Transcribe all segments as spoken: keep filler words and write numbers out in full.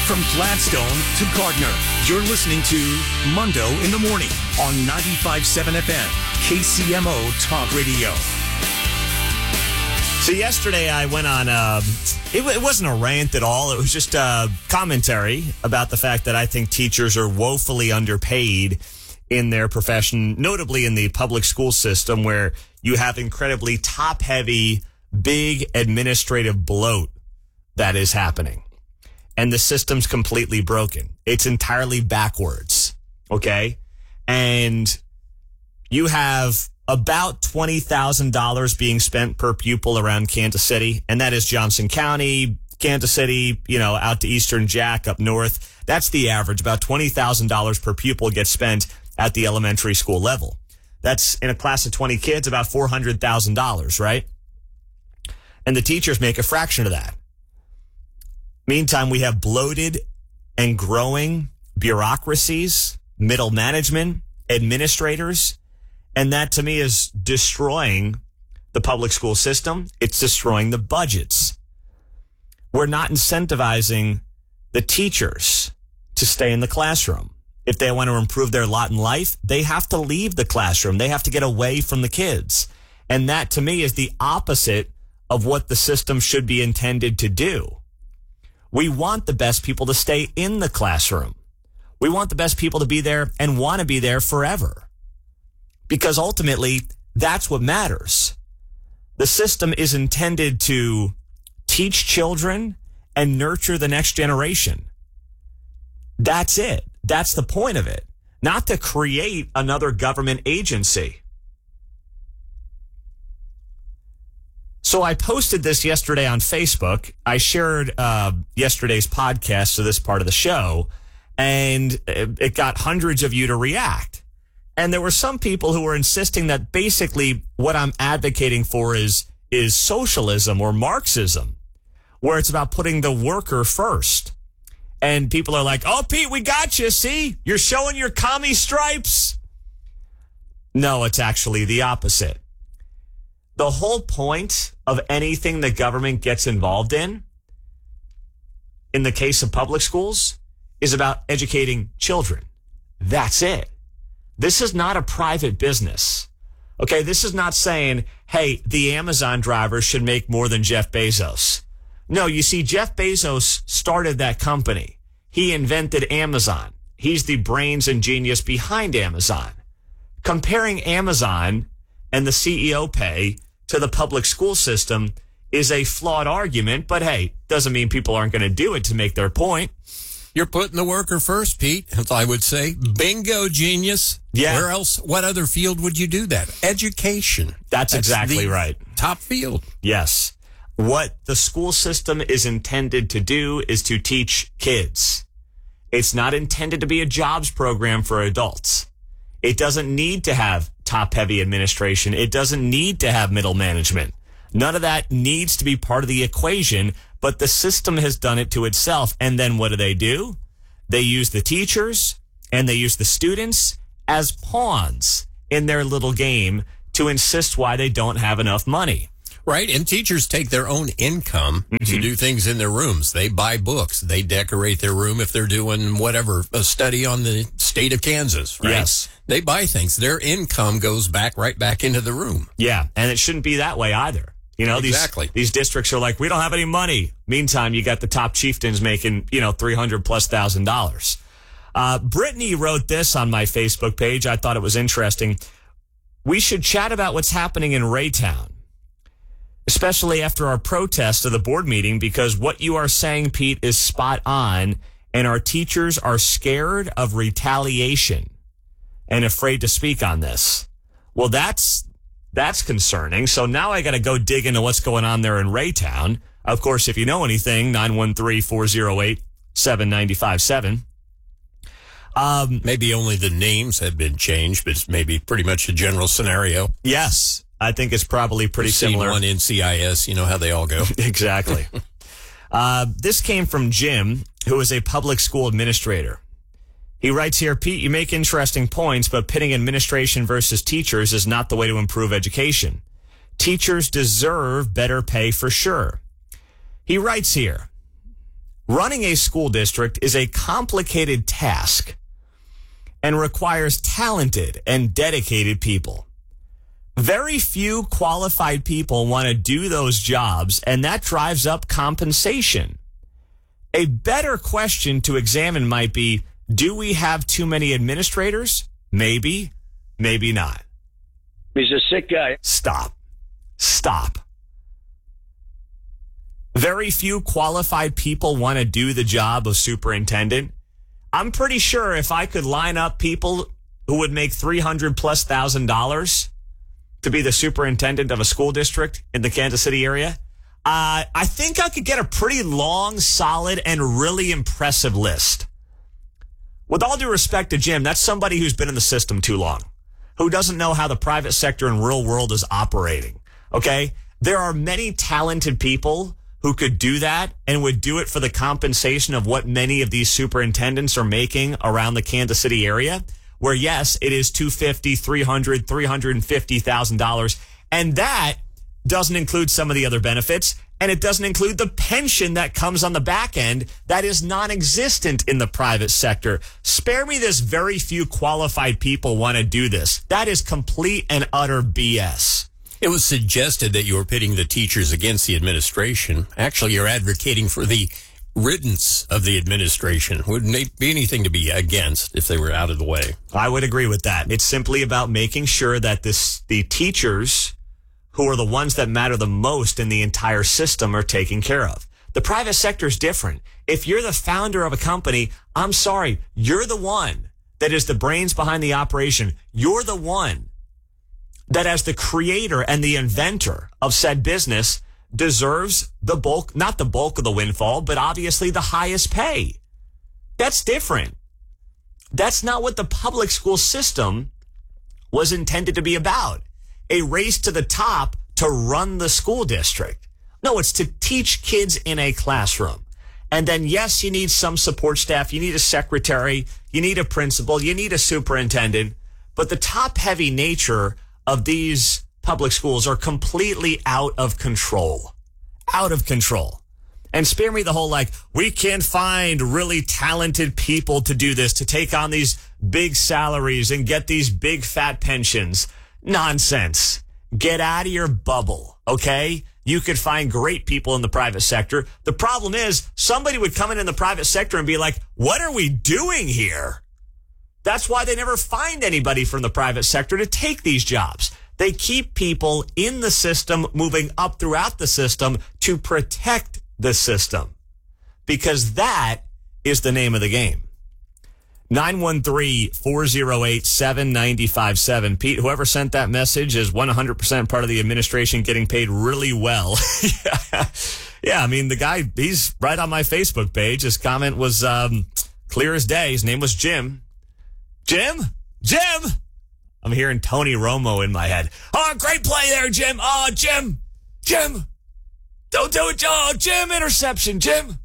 From Gladstone to Gardner, you're listening to Mundo in the Morning on ninety-five point seven F M, K C M O Talk Radio. So yesterday I went on, uh, it, it wasn't a rant at all. It was just a commentary about the fact that I think teachers are woefully underpaid in their profession, notably in the public school system where you have incredibly top-heavy, big administrative bloat that is happening. And the system's completely broken. It's entirely backwards, okay? And you have about twenty thousand dollars being spent per pupil around Kansas City, and that is Johnson County, Kansas City, you know, out to Eastern Jack, up north. That's the average. About twenty thousand dollars per pupil gets spent at the elementary school level. That's, in a class of twenty kids, about four hundred thousand dollars, right? And the teachers make a fraction of that. Meantime, we have bloated and growing bureaucracies, middle management, administrators, and that to me is destroying the public school system. It's destroying the budgets. We're not incentivizing the teachers to stay in the classroom. If they want to improve their lot in life, they have to leave the classroom. They have to get away from the kids. And that to me is the opposite of what the system should be intended to do. We want the best people to stay in the classroom. We want the best people to be there and want to be there forever. Because ultimately, that's what matters. The system is intended to teach children and nurture the next generation. That's it. That's the point of it. Not to create another government agency. So I posted this yesterday on Facebook. I shared uh, yesterday's podcast to this part of the show, and it got hundreds of you to react. And there were some people who were insisting that basically what I'm advocating for is, is socialism or Marxism, where it's about putting the worker first. And people are like, oh, Pete, we got you. See, you're showing your commie stripes. No, it's actually the opposite. The whole point of anything the government gets involved in, in the case of public schools, is about educating children. That's it. This is not a private business. Okay, this is not saying, hey, the Amazon driver should make more than Jeff Bezos. No, you see, Jeff Bezos started that company. He invented Amazon. He's the brains and genius behind Amazon. Comparing Amazon and the C E O pay to the public school system is a flawed argument, but hey, doesn't mean people aren't going to do it to make their point. You're putting the worker first, Pete, as I would say. Bingo, genius. Yeah. Where else, what other field would you do that? Education. That's, That's exactly right. Top field. Yes. What the school system is intended to do is to teach kids. It's not intended to be a jobs program for adults. It doesn't need to have top-heavy administration. It doesn't need to have middle management. None of that needs to be part of the equation, but the system has done it to itself. And then what do they do? They use the teachers and they use the students as pawns in their little game to insist why they don't have enough money. Right, and teachers take their own income mm-hmm. to do things in their rooms. They buy books. They decorate their room if they're doing whatever, a study on the state of Kansas, right? Yes. They buy things. Their income goes back right back into the room. Yeah, and it shouldn't be that way either. You know, exactly. these, these districts are like, we don't have any money. Meantime, you got the top chieftains making, you know, three hundred plus thousand dollars. Uh, Brittany wrote this on my Facebook page. I thought it was interesting. We should chat about what's happening in Raytown, especially after our protest of the board meeting, because what you are saying, Pete, is spot on, and our teachers are scared of retaliation and afraid to speak on this. Well, that's that's concerning. So now I got to go dig into what's going on there in Raytown. Of course, if you know anything, nine one three, four oh eight, seven nine five seven. Um, maybe only the names have been changed, but it's maybe pretty much a general scenario. Yes. I think it's probably pretty We've similar. Seen one N C I S, you know how they all go. Exactly. uh, this came from Jim, who is a public school administrator. He writes here, Pete, you make interesting points, but pitting administration versus teachers is not the way to improve education. Teachers deserve better pay for sure. He writes here, running a school district is a complicated task and requires talented and dedicated people. Very few qualified people want to do those jobs, and that drives up compensation. A better question to examine might be, do we have too many administrators? Maybe, maybe not. He's a sick guy. Stop. Stop. Very few qualified people want to do the job of superintendent. I'm pretty sure if I could line up people who would make three hundred plus thousand dollars to be the superintendent of a school district in the Kansas City area, uh, I think I could get a pretty long, solid, and really impressive list. With all due respect to Jim, that's somebody who's been in the system too long, who doesn't know how the private sector and real world is operating. Okay? There are many talented people who could do that and would do it for the compensation of what many of these superintendents are making around the Kansas City area, where, yes, it is two hundred fifty thousand dollars, three hundred thousand dollars, three hundred fifty thousand dollars, and that doesn't include some of the other benefits, and it doesn't include the pension that comes on the back end that is non-existent in the private sector. Spare me this very few qualified people want to do this. That is complete and utter B S. It was suggested that you were pitting the teachers against the administration. Actually, you're advocating for the riddance of the administration. Wouldn't it be anything to be against if they were out of the way? I would agree with that. It's simply about making sure that this the teachers, who are the ones that matter the most in the entire system, are taken care of. The private sector is different. If you're the founder of a company, I'm sorry, you're the one that is the brains behind the operation. You're the one that, as the creator and the inventor of said business, deserves the bulk, not the bulk of the windfall, but obviously the highest pay. That's different. That's not what the public school system was intended to be about. A race to the top to run the school district. No, it's to teach kids in a classroom. And then, yes, you need some support staff. You need a secretary. You need a principal. You need a superintendent. But the top-heavy nature of these public schools are completely out of control. Out of control. And spare me the whole, like, we can't find really talented people to do this, to take on these big salaries and get these big fat pensions. Nonsense. Get out of your bubble, okay? You could find great people in the private sector. The problem is somebody would come in in the private sector and be like, what are we doing here? That's why they never find anybody from the private sector to take these jobs. They keep people in the system, moving up throughout the system to protect the system, because that is the name of the game. nine one three, four oh eight, seven nine five seven. Pete, whoever sent that message is one hundred percent part of the administration getting paid really well. yeah. yeah, I mean, the guy, he's right on my Facebook page. His comment was um, clear as day. His name was Jim. Jim? Jim! I'm hearing Tony Romo in my head. Oh, great play there, Jim. Oh, Jim. Jim. Don't do it, Joe. Jim, interception, Jim.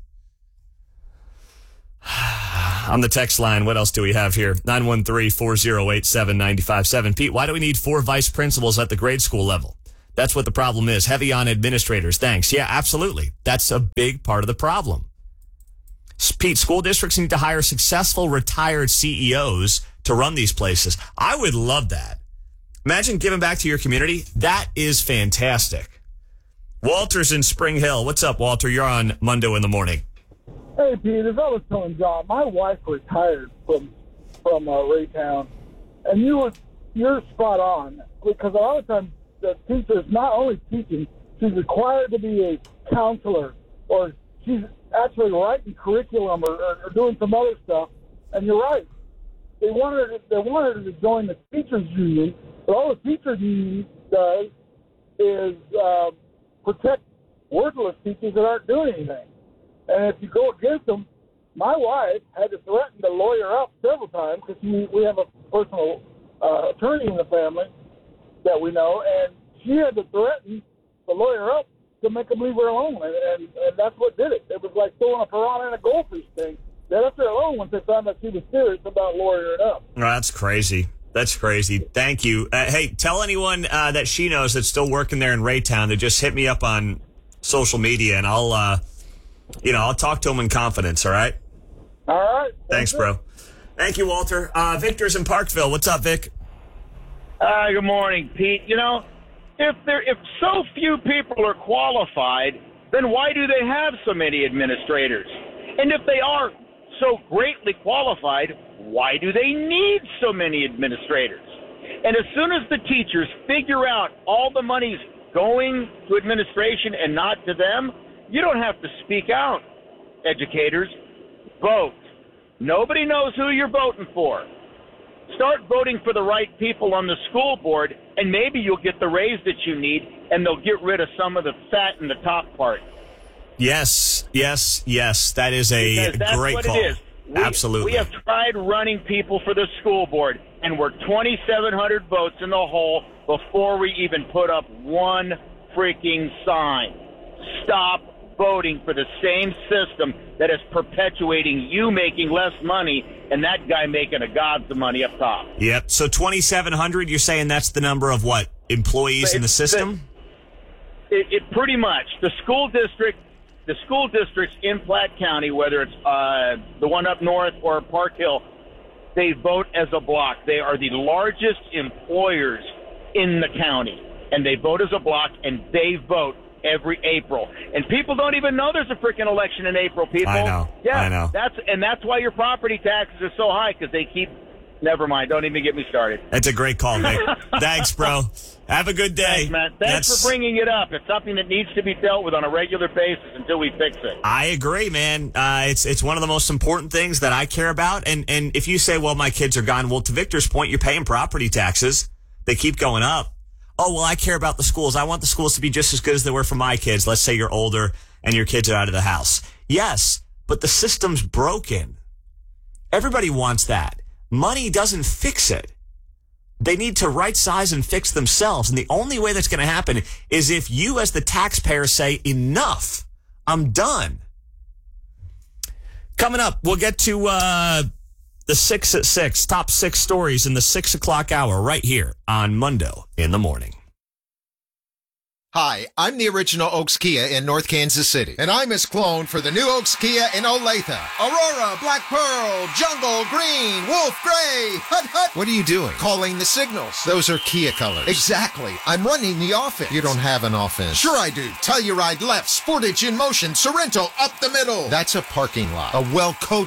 On the text line, what else do we have here? nine one three, four oh eight, seven nine five seven. Pete, why do we need four vice principals at the grade school level? That's what the problem is. Heavy on administrators. Thanks. Yeah, absolutely. That's a big part of the problem. Pete, school districts need to hire successful retired C E Os to run these places. I would love that. Imagine giving back to your community. That is fantastic. Walter's in Spring Hill. What's up, Walter? You're on Mundo in the Morning. Hey, Pete, as I was telling John, my wife retired from from uh, Raytown, and you were you're spot on, because a lot of times the teacher is not only teaching, she's required to be a counselor, or she's actually writing curriculum or, or, or doing some other stuff. And you're right, they wanted her to, they wanted her to join the teachers union, but all the teachers union does is uh, protect wordless teachers that aren't doing anything. And if you go against them, my wife had to threaten to lawyer up several times, because we have a personal uh, attorney in the family that we know, and she had to threaten to lawyer up to make them leave her alone. And, and, and that's what did it. It was like throwing a piranha in a goldfish thing. They left her alone once they found that she was serious about lawyering up. Oh, that's crazy. That's crazy. Thank you. Uh, hey, tell anyone uh, that she knows that's still working there in Raytown to just hit me up on social media, and I'll... Uh, you know, I'll talk to him in confidence, all right? All right. Thanks, bro. Thank you, Walter. Uh, Victor's in Parkville. What's up, Vic? Uh, good morning, Pete. You know, if there if so few people are qualified, then why do they have so many administrators? And if they are so greatly qualified, why do they need so many administrators? And as soon as the teachers figure out all the money's going to administration and not to them, you don't have to speak out, educators. Vote. Nobody knows who you're voting for. Start voting for the right people on the school board, and maybe you'll get the raise that you need, and they'll get rid of some of the fat in the top part. Yes, yes, yes. That is a Because that's great what call. it is. We, Absolutely. We have tried running people for the school board, and we're twenty-seven hundred votes in the hole before we even put up one freaking sign. Stop voting for the same system that is perpetuating you making less money and that guy making a gobs of money up top. Yep. So twenty-seven hundred, you're saying that's the number of what? Employees in the system? It, it pretty much. The school district, the school districts in Platte County, whether it's uh, the one up north or Park Hill, they vote as a block. They are the largest employers in the county, and they vote as a block, and they vote every April. And people don't even know there's a freaking election in April, people. I know. Yeah, I know. That's, and that's why your property taxes are so high, because they keep... Never mind. Don't even get me started. That's a great call, Nick. Thanks, bro. Have a good day. Thanks, man. Thanks That's... for bringing it up. It's something that needs to be dealt with on a regular basis until we fix it. I agree, man. Uh, it's it's one of the most important things that I care about. And and if you say, well, my kids are gone, well, to Victor's point, you're paying property taxes. They keep going up. Oh, well, I care about the schools. I want the schools to be just as good as they were for my kids. Let's say you're older and your kids are out of the house. Yes, but the system's broken. Everybody wants that. Money doesn't fix it. They need to right size and fix themselves. And the only way that's going to happen is if you as the taxpayer say, enough, I'm done. Coming up, we'll get to uh, the six at six, top six stories in the six o'clock hour right here on Mundo in the Morning. Hi, I'm the original Oaks Kia in North Kansas City. And I'm his clone for the new Oaks Kia in Olathe. Aurora, Black Pearl, Jungle, Green, Wolf, Gray, Hut Hut. What are you doing? Calling the signals. Those are Kia colors. Exactly. I'm running the offense. You don't have an offense. Sure I do. Telluride left, Sportage in motion, Sorrento up the middle. That's a parking lot. A well-coached